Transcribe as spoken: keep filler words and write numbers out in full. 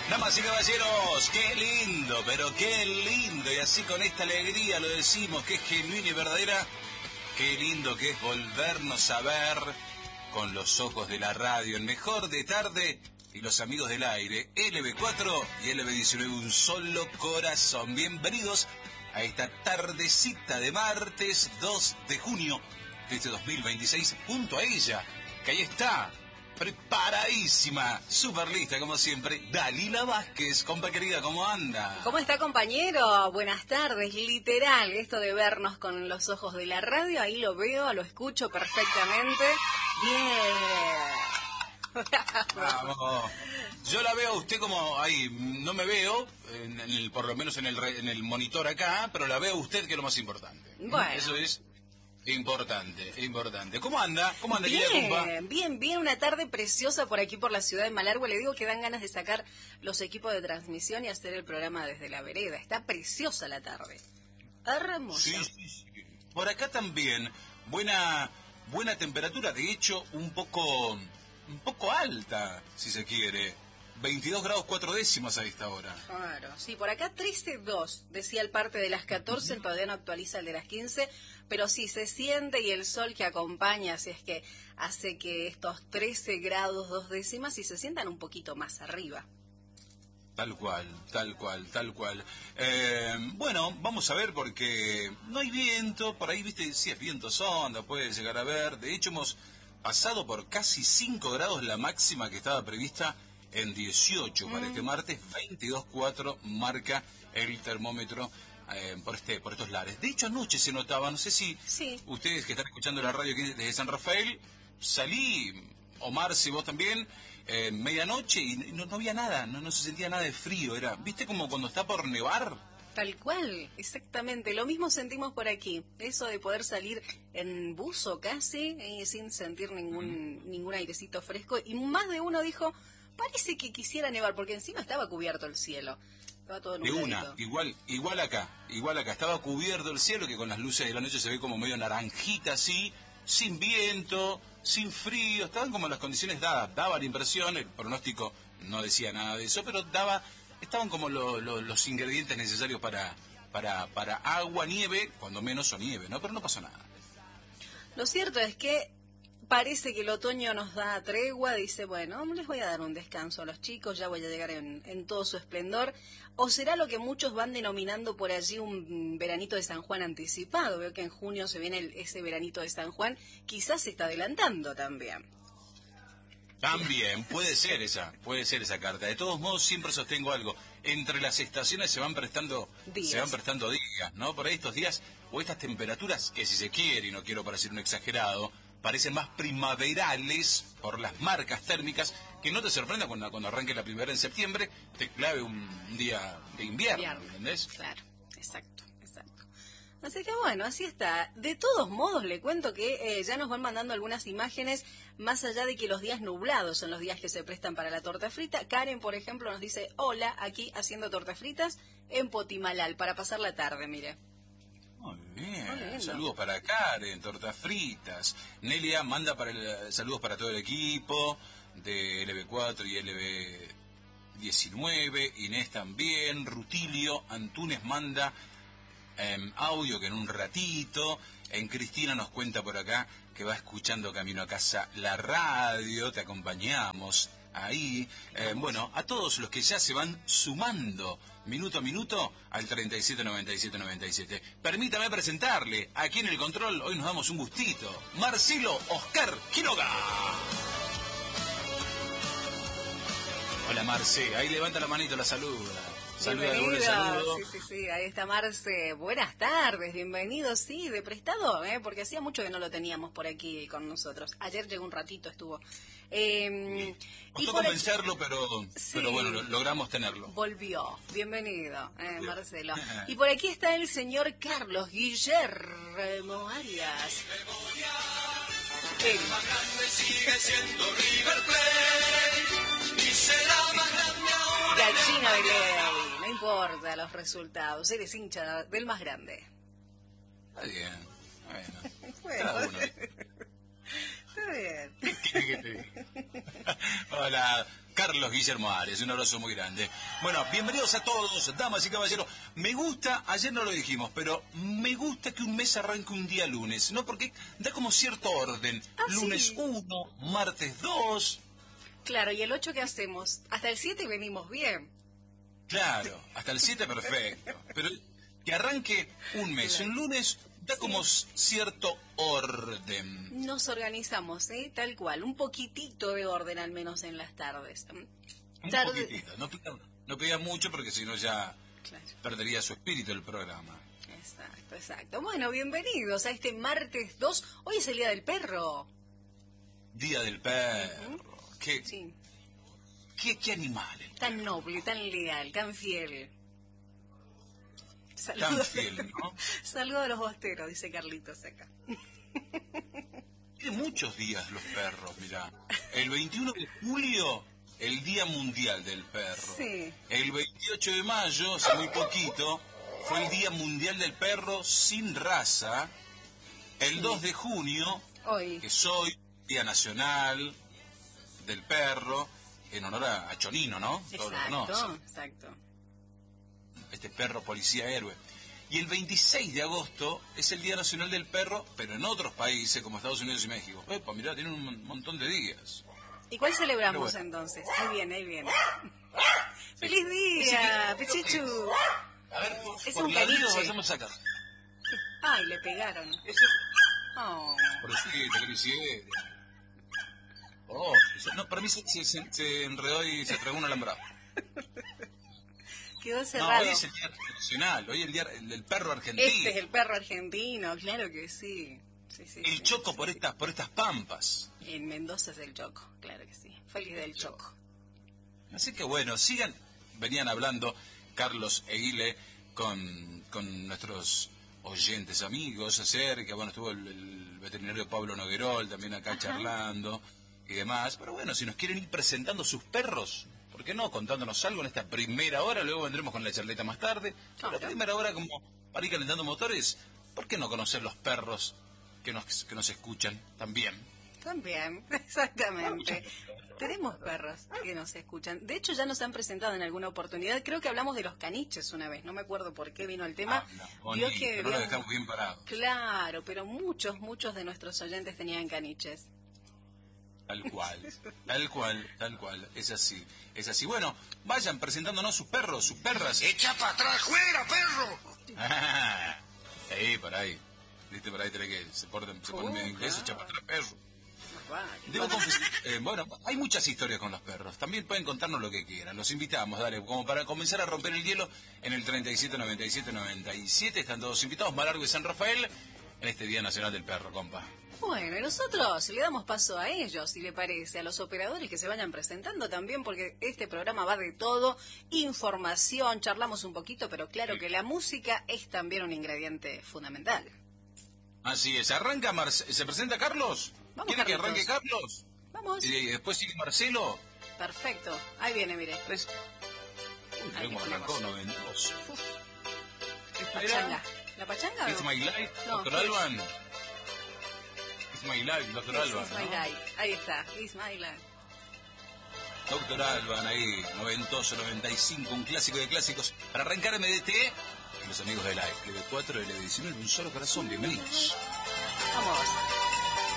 Damas y caballeros, qué lindo, pero qué lindo, y así con esta alegría lo decimos, que es genuina y verdadera, qué lindo que es volvernos a ver con los ojos de la radio, el mejor de tarde y los amigos del aire, L B cuatro y L B diecinueve, un solo corazón. Bienvenidos a esta tardecita de martes dos de junio de este dos mil veintiséis, junto a ella, que ahí está, preparadísima, súper lista como siempre, Dalila Vázquez. Compa querida, ¿cómo anda? ¿Cómo está, compañero? Buenas tardes. Literal, esto de vernos con los ojos de la radio, ahí lo veo, lo escucho perfectamente. Bien. Vamos. Yo la veo a usted como ahí, no me veo, en el, por lo menos en el, en el monitor acá, pero la veo a usted, que es lo más importante. Bueno. Eso es importante, importante. ¿Cómo anda? ¿Cómo anda, Bien, querida compa? bien, bien. Una tarde preciosa por aquí, por la ciudad de Malargüe. Le digo que dan ganas de sacar los equipos de transmisión y hacer el programa desde la vereda. Está preciosa la tarde. Hermosa. Sí, sí, sí. Por acá también, buena, buena temperatura, de hecho, un poco, un poco alta, si se quiere. veintidós grados cuatro décimas a esta hora. Claro, sí, por acá trece dos, decía el parte de las catorce, uh-huh. Todavía no actualiza el de las quince, pero sí, se siente y el sol que acompaña, así es que hace que estos trece grados dos décimas y se sientan un poquito más arriba. Tal cual, tal cual, tal cual. Eh, bueno, vamos a ver porque no hay viento, por ahí, viste, sí es viento sonda, puede llegar a ver. De hecho, hemos pasado por casi cinco grados la máxima que estaba prevista en dieciocho para mm. este martes. Veintidós coma cuatro marca el termómetro eh, por este por estos lares. De hecho, anoche se notaba, no sé si sí. Ustedes que están escuchando la radio aquí desde San Rafael, salí, Omar, si vos también, eh, medianoche y no, no había nada, no, no se sentía nada de frío. Era, ¿viste como cuando está por nevar? Tal cual, exactamente. Lo mismo sentimos por aquí. Eso de poder salir en buzo casi, eh, sin sentir ningún, mm. ningún airecito fresco. Y más de uno dijo, parece que quisiera nevar, porque encima estaba cubierto el cielo. Estaba todo nubladito. De una, igual, igual acá, igual acá. Estaba cubierto el cielo, que con las luces de la noche se ve como medio naranjita así, sin viento, sin frío. Estaban como las condiciones dadas. Daba la impresión, el pronóstico no decía nada de eso, pero daba, estaban como lo, lo, los ingredientes necesarios para, para, para agua, nieve, cuando menos o nieve, ¿no? Pero no pasó nada. Lo cierto es que parece que el otoño nos da tregua, dice, bueno, les voy a dar un descanso a los chicos, ya voy a llegar en, en todo su esplendor. O será lo que muchos van denominando por allí un veranito de San Juan anticipado. Veo que en junio se viene el, ese veranito de San Juan, quizás se está adelantando también. También, puede ser esa, puede ser esa carta. De todos modos, siempre sostengo algo. Entre las estaciones se van prestando días. se van prestando días, ¿no? Por ahí estos días, o estas temperaturas, que si se quiere, y no quiero parecer un exagerado, parecen más primaverales por las marcas térmicas, que no te sorprenda cuando, cuando arranque la primavera en septiembre, te clave un día de invierno, invierno. ¿Entendés? Claro, exacto, exacto. Así que bueno, así está. De todos modos, le cuento que eh, ya nos van mandando algunas imágenes, más allá de que los días nublados son los días que se prestan para la torta frita. Karen, por ejemplo, nos dice, hola, aquí haciendo tortas fritas en Potimalal, para pasar la tarde, mire. Muy bien, saludos para Karen, tortas fritas. Nelia manda para el, saludos para todo el equipo de L B cuatro y L B diecinueve. Inés también. Rutilio Antunes manda eh, audio que en un ratito. En Cristina nos cuenta por acá que va escuchando camino a casa la radio. Te acompañamos ahí. Eh, bueno, a todos los que ya se van sumando minuto a minuto al treinta y siete noventa y siete noventa y siete. Permítame presentarle, aquí en el control, hoy nos damos un gustito, Marcelo Oscar Quiroga. Hola Marce, ahí levanta la manito, la saluda. Saluda, bienvenido. Saludo. Sí, sí, sí, ahí está Marce. Buenas tardes, bienvenido, sí, de prestado, ¿eh? Porque hacía mucho que no lo teníamos por aquí con nosotros. Ayer llegó un ratito, estuvo. Eh, Costó convencerlo, aquí... pero, sí, pero bueno, lo, logramos tenerlo. Volvió, bienvenido, eh, Marcelo. Y por aquí está el señor Carlos Guillermo Arias. El más grande sigue siendo River Plate y será más grande ahora. Gallina de ley, no importa los resultados, eres hincha del más grande. Está bien, bueno. Bueno. Cada uno. Está bien. Hola, Carlos Guillermo Arias, un abrazo muy grande. Bueno, bienvenidos a todos, damas y caballeros. Me gusta, ayer no lo dijimos, pero me gusta que un mes arranque un día lunes, ¿no? Porque da como cierto orden. Ah, lunes sí. uno, martes dos. Claro, ¿y el ocho qué hacemos? Hasta el siete venimos bien. Claro, hasta el siete perfecto. Pero que arranque un mes, Claro. un lunes, da como cierto orden. Nos organizamos, ¿eh? Tal cual. Un poquitito de orden, al menos en las tardes. Un Tarde- poquitito. No pida, no pida mucho porque si no ya Claro. perdería su espíritu el programa. Exacto, exacto. Bueno, bienvenidos a este martes dos. Hoy es el Día del Perro. Día del perro. ¿Qué, Sí. qué, qué animal? el Tan noble, tan leal, tan fiel. Tan Saludos, fiel, ¿no? Saludos a los bosteros, dice Carlitos acá. Tiene muchos días los perros, mirá. El veintiuno de julio, el Día Mundial del Perro. Sí. El veintiocho de mayo, hace muy poquito, fue el Día Mundial del Perro sin raza. El dos de junio, Hoy. que es hoy, Día Nacional del Perro, en honor a, a Chonino, ¿no? Todos lo Exacto, conocen. exacto. Este perro policía héroe. Y el veintiséis de agosto es el Día Nacional del Perro, pero en otros países como Estados Unidos y México. Epa, mirá, tienen un mon- montón de días. ¿Y cuál celebramos Pero bueno. entonces? Ahí viene, ahí viene. ¡Feliz día, Ese que- Pichichu! A ver, por, Es por un la vida caniche. vayamos acá. Ay, le pegaron. Eso, Oh. por eso que te quisiera. Oh, eso- no, para mí se, se- se- se enredó y se tragó un alambrado. Quedó No, cerrado. hoy es el Día Nacional, hoy es el Día el, del Perro Argentino. Este es el perro argentino, claro que sí. Sí, sí, El sí, Choco sí. por estas, por estas pampas. En Mendoza es el Choco, claro que sí. Feliz del Choco. Así que bueno, sigan, venían hablando Carlos e Ile con, con nuestros oyentes amigos acerca, bueno, estuvo el, el veterinario Pablo Noguerol también acá charlando y demás, pero bueno, si nos quieren ir presentando sus perros, ¿por qué no? Contándonos algo en esta primera hora, luego vendremos con la charleta más tarde, pero la Claro. primera hora como para ir calentando motores, ¿por qué no conocer los perros que nos, que nos escuchan también? También, exactamente. Tenemos perros que nos escuchan. De hecho, ya nos han presentado en alguna oportunidad. Creo que hablamos de los caniches una vez. No me acuerdo por qué vino el tema. Ah, no, Vio bonito, que no lo habíamos- dejamos bien parados. Claro, pero muchos, muchos de nuestros oyentes tenían caniches. Tal cual, tal cual, tal cual, es así, es así. Bueno, vayan presentándonos sus perros, sus perras. ¡Echa para atrás, fuera, perro! Ah, ahí, por ahí. Viste, por ahí tenés que se ponen, se ponen Oh, medio inglés, claro. echa para atrás, perro. Vale. Debo confesar, eh, bueno, hay muchas historias con los perros. También pueden contarnos lo que quieran. Los invitamos, dale, como para comenzar a romper el hielo en el treinta y siete noventa y siete noventa y siete. Están todos invitados, Malargo y San Rafael, en este Día Nacional del Perro, compa. Bueno, y nosotros le damos paso a ellos, si le parece, a los operadores que se vayan presentando también, porque este programa va de todo, información, charlamos un poquito, pero claro que la música es también un ingrediente fundamental. Así es, arranca, Marce- ¿se presenta Carlos? Vamos, ¿Quiere que Carlitos. arranque Carlos? Vamos, Y después sigue Marcelo. perfecto. Ahí viene, mire. Pues, uy, Ahí cómo le arrancó ponemos. noventoso. Uf, pachanga. ¿La pachanga? It's o- my life, No, doctor pues. Alban. It's my life, doctor This Alban. is my ¿no? life. Ahí está, It's my life. Doctor Alban ahí, noventoso, noventa y cinco, un clásico de clásicos. Para arrancar M D T, y los amigos de Live, L B cuatro, L B diecinueve, un solo corazón, bienvenidos. Vamos.